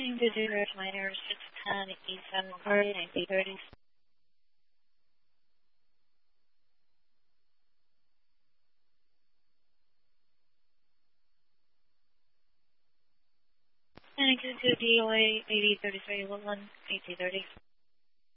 Reporting to do Refiner 610 E7 Curry 9030. And to DOA 8033 Woodland 8030.